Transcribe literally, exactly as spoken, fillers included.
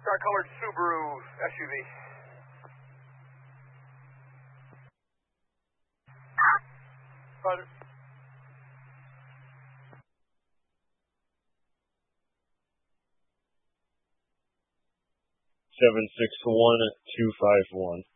Dark-colored Subaru S U V. Roger. seven six one two five one.